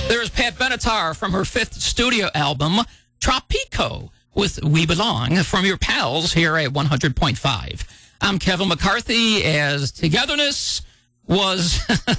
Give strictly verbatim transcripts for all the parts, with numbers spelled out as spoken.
There's Pat Benatar from her fifth studio album, Tropico, with We Belong, from your pals here at one hundred point five. I'm Kevin McCarthy, as togetherness was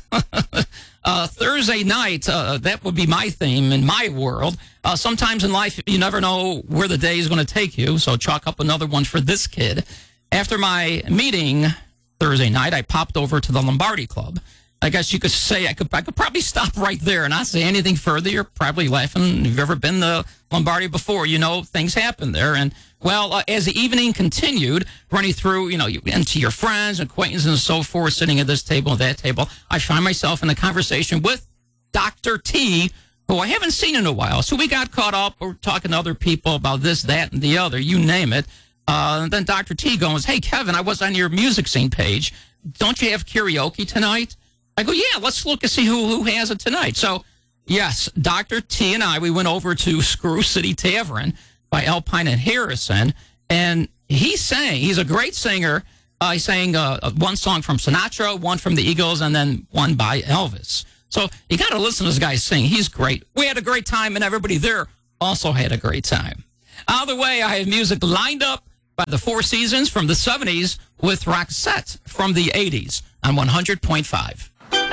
uh, Thursday night. Uh, that would be my theme in my world. Uh, sometimes in life, you never know where the day is going to take you, so chalk up another one for this kid. After my meeting Thursday night, I popped over to the Lombardi Club. I guess you could say I could I could probably stop right there and not say anything further. You're probably laughing. If you've ever been to Lombardi before, you know things happen there. And, well, uh, as the evening continued, running through, you know, you into your friends, acquaintances, and so forth, sitting at this table and that table, I find myself in a conversation with Doctor T, who I haven't seen in a while. So we got caught up. We're talking to other people about this, that, and the other, you name it. Uh, and then Doctor T goes, "Hey, Kevin, I was on your music scene page. Don't you have karaoke tonight?" I go, "Yeah, let's look and see who, who has it tonight." So, yes, Doctor T and I, we went over to Screw City Tavern by Alpine and Harrison, and he sang. He's a great singer. Uh, he sang uh, one song from Sinatra, one from the Eagles, and then one by Elvis. So you got to listen to this guy sing. He's great. We had a great time, and everybody there also had a great time. Either way, I have music lined up by the Four Seasons from the seventies with Roxette from the eighties on one hundred point five.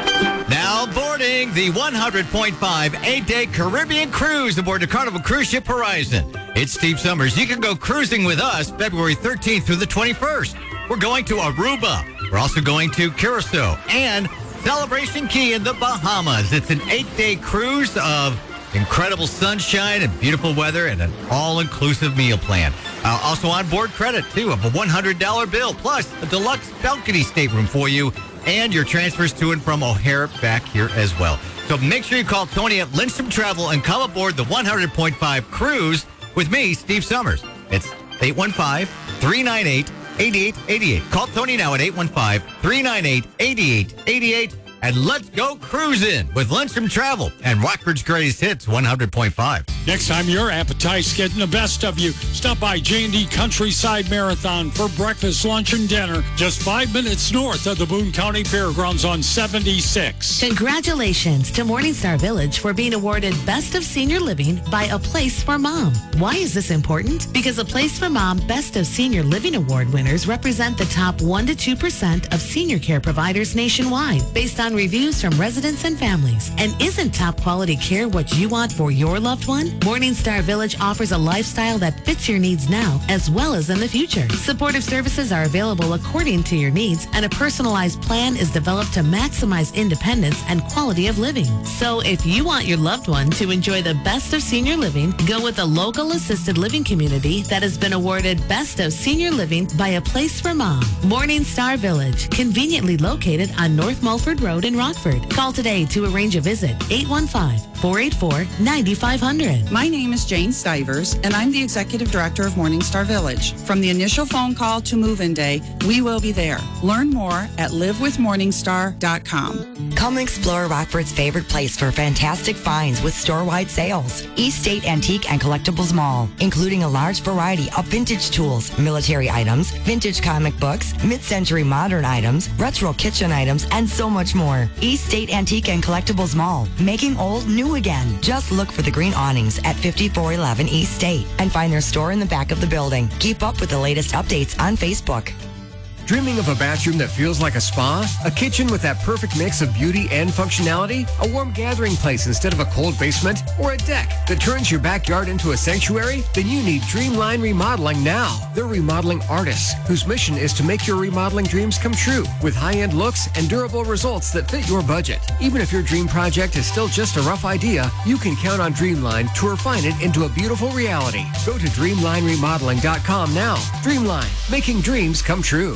Now boarding the one hundred point five eight-day Caribbean cruise aboard the Carnival Cruise Ship Horizon. It's Steve Summers. You can go cruising with us February thirteenth through the twenty-first. We're going to Aruba. We're also going to Curacao and Celebration Key in the Bahamas. It's an eight-day cruise of incredible sunshine and beautiful weather and an all-inclusive meal plan. Uh, also on board credit, too, of a one hundred dollar bill, plus a deluxe balcony stateroom for you and your transfers to and from O'Hare back here as well. So make sure you call Tony at Lindstrom Travel and come aboard the one hundred point five cruise with me, Steve Summers. It's eight one five, three nine eight, eight eight eight eight. Call Tony now at eight one five, three nine eight, eight eight eight eight. And let's go cruising with Lindstrom Travel and Rockford's Greatest Hits one hundred point five. Next time your appetite's getting the best of you, stop by J and D Countryside Marathon for breakfast, lunch, and dinner just five minutes north of the Boone County Fairgrounds on seventy-six. Congratulations to Morningstar Village for being awarded Best of Senior Living by A Place for Mom. Why is this important? Because A Place for Mom Best of Senior Living Award winners represent the top one to two percent of senior care providers nationwide based on reviews from residents and families. And isn't top quality care what you want for your loved one? Morningstar Village offers a lifestyle that fits your needs now as well as in the future. Supportive services are available according to your needs, and a personalized plan is developed to maximize independence and quality of living. So if you want your loved one to enjoy the best of senior living, go with a local assisted living community that has been awarded Best of Senior Living by A Place for Mom. Morningstar Village, conveniently located on North Mulford Road in Rockford. Call today to arrange a visit. eight one five, four eight four, nine five zero zero. My name is Jane Stivers, and I'm the Executive Director of Morningstar Village. From the initial phone call to move-in day, we will be there. Learn more at live with morningstar dot com. Come explore Rockford's favorite place for fantastic finds with store-wide sales. East State Antique and Collectibles Mall, including a large variety of vintage tools, military items, vintage comic books, mid-century modern items, retro kitchen items, and so much more. East State Antique and Collectibles Mall, making old new again. Just look for the green awnings at fifty-four eleven East State and find their store in the back of the building. Keep up with the latest updates on Facebook. Dreaming of a bathroom that feels like a spa? A kitchen with that perfect mix of beauty and functionality? A warm gathering place instead of a cold basement? Or a deck that turns your backyard into a sanctuary? Then you need Dreamline Remodeling now. They're remodeling artists whose mission is to make your remodeling dreams come true with high-end looks and durable results that fit your budget. Even if your dream project is still just a rough idea, you can count on Dreamline to refine it into a beautiful reality. Go to dreamline remodeling dot com now. Dreamline, making dreams come true.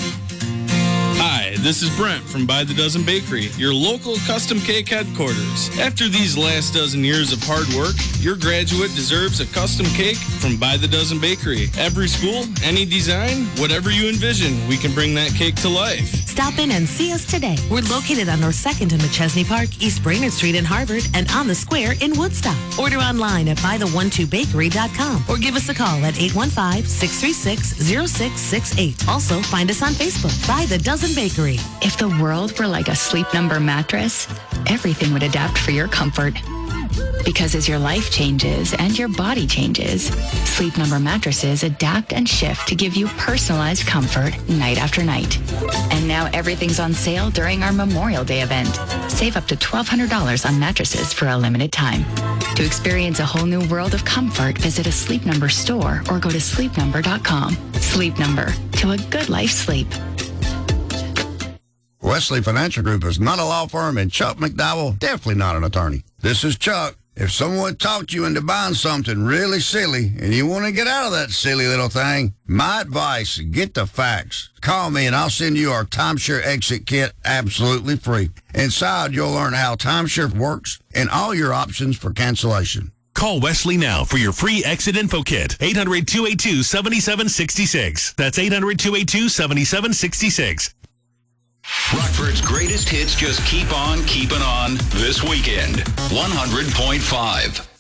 Hi, this is Brent from By the Dozen Bakery, your local custom cake headquarters. After these last dozen years of hard work, your graduate deserves a custom cake from By the Dozen Bakery. Every school, any design, whatever you envision, we can bring that cake to life. Stop in and see us today. We're located on North second in McChesney Park, East Brainerd Street in Harvard, and on the square in Woodstock. Order online at by the one two bakery dot com or give us a call at eight one five, six three six, zero six six eight. Also, find us on Facebook, By the Dozen Bakery. If the world were like a Sleep Number mattress, everything would adapt for your comfort. Because as your life changes and your body changes, Sleep Number mattresses adapt and shift to give you personalized comfort night after night. And now everything's on sale during our Memorial Day event. Save up to twelve hundred dollars on mattresses for a limited time. To experience a whole new world of comfort, visit a Sleep Number store or go to sleep number dot com. Sleep Number, to a good life sleep. Wesley Financial Group is not a law firm, and Chuck McDowell, definitely not an attorney. This is Chuck. If someone talked you into buying something really silly and you want to get out of that silly little thing, my advice, get the facts. Call me and I'll send you our timeshare exit kit absolutely free. Inside, you'll learn how timeshare works and all your options for cancellation. Call Wesley now for your free exit info kit. eight hundred, two eight two, seven seven six six. That's eight hundred, two eight two, seven seven six six. Rockford's greatest hits just keep on keeping on this weekend. one hundred point five.